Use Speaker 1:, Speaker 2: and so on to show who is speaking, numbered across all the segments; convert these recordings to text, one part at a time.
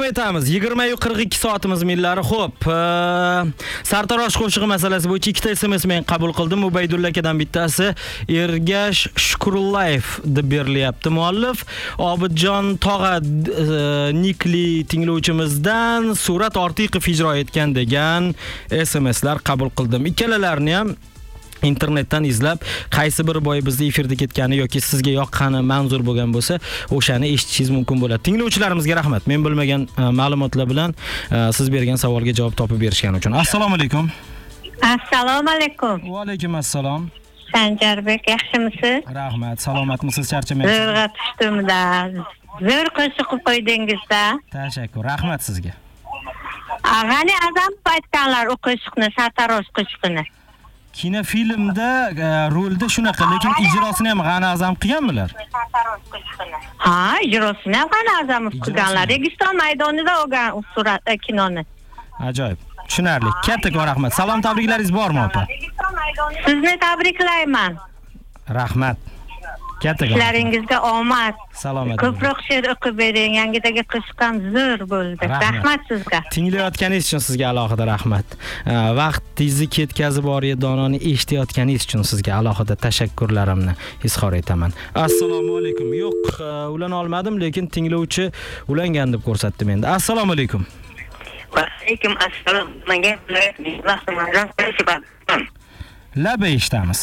Speaker 1: etamiz. 20-42 soatimiz millari. Xo'p, sartarosh qo'shig'i masalasi bo'yicha ikkita SMS men qabul qildim. Ubaydulla akadan bittasi Ergash Shukurullayev deb berilyapti. Muallif Obidjon Tog'a nikli tinglovchimizdan Surat Ortiqov ijro etgan degan SMSlar qabul qildim. Ikkalalarini ham internetdan izlab, qaysi bir boy bizda efirda ketgani yoki sizga yoqqani manzur bo'lgan bo'lsa, o'shani eshitishingiz mumkin bo'ladi. Tinglovchilarimizga rahmat. Men bilmagan ma'lumotlar bilan siz bergan savolga javob topib berishgani uchun. Assalomu alaykum.
Speaker 2: Assalomu alaykum.
Speaker 1: Va alaykum assalom.
Speaker 2: Sanjarbek, yaxshimisiz?
Speaker 1: Rahmat. Salomatmisiz? Charchamaysiz?
Speaker 2: Zo'rg'a tushdimda. Zo'r qo'shiq qo'ydingizda.
Speaker 1: Tashakkur. Rahmat sizga.
Speaker 2: G'ani Azamov aytganlar u qo'shiqni, sartarosh qo'shiqni.
Speaker 1: Kinofilmda rolda shunaqa, lekin ijrosini ham G'ani Azamov qilganmilar?
Speaker 2: Ha, ijrosini ham G'ani Azamov qilganlar. Registon maydonida olgan u surat kinoni.
Speaker 1: Ajoyib. Tushunarli. Kattakon rahmat. Salom, tabriklaringiz bormi, opa?
Speaker 2: Sizni tabriklayman.
Speaker 1: Rahmat. Kattakon.
Speaker 2: Ishlaringizga omad.
Speaker 1: Salomat.
Speaker 2: Ko'proq she'r o'qib bering. Yangidagi qo'shiq ham zo'r bo'ldi. Rahmat sizga.
Speaker 1: Tinglayotganingiz uchun sizga alohida rahmat. Vaqtingizni ketkazib borib dononi eshitayotganingiz uchun sizga alohida tashakkurlarimni izhor etaman. Assalomu alaykum. Yo'q, ulana olmadim, lekin tinglovchi ulangan deb ko'rsatdi menda. Assalomu alaykum.
Speaker 3: Va alaykum assalom. Menga vaqtimizdan qilishib.
Speaker 1: Laba eshitamiz.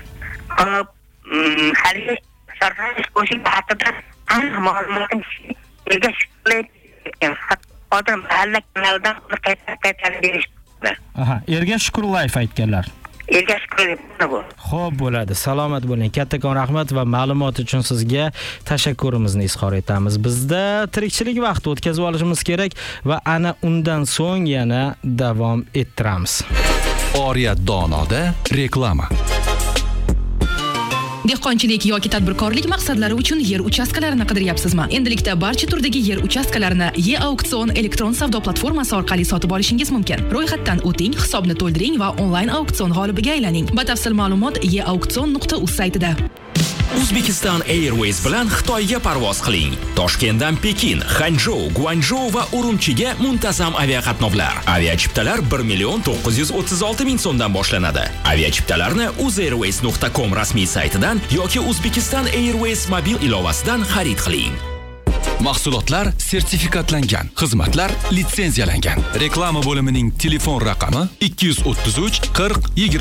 Speaker 3: Hali sartarosh qo'shiq haqida aniq ma'lumotni Ergash qilayotgan. Hozir mahalla kanalidan qaytarib berishdi.
Speaker 1: Aha, Ergash Shukurullayev aytganlar.
Speaker 3: Ergash Shukurullayev bu.
Speaker 1: Xo'p bo'ladi. Salomat bo'ling. Kattakon rahmat va ma'lumot uchun sizga tashakkurimizni izhor etamiz. Bizda tirikchilik vaqti o'tkazib olishimiz kerak va ana undan so'ng yana davom ettiramiz.
Speaker 4: Oriyat donoda reklama.
Speaker 5: Dehqonchilik yoki tadbirkorlik maqsadlari uchun yer uchastkalarini qidiryapsizmi? Endilikda barcha turdagi yer uchastkalarini E-auksion elektron savdo platformasi orqali sotib olishingiz mumkin. Ro'yxatdan o'ting, hisobni to'ldiring va onlayn auksion g'olibiga aylaning. Batafsil ma'lumot eauksion.uz saytida.
Speaker 6: Uzbekistan Airways bilan Xitoyga parvoz qiling. Toshkentdan Pekin, Hanzhou, Guangzhou va Urumchiga muntazam aviaqatnovlar. Aviachiptalar 1,936,000 so'mdan boshlanadi. Aviachiptalarni uzairways.com rasmiy saytidan yoki Uzbekistan Airways mobil ilovasidan xarid qiling.
Speaker 4: Mahsulotlar sertifikatlangan, xizmatlar litsenziyalangan. Reklama bo'limining telefon raqami 233 40 20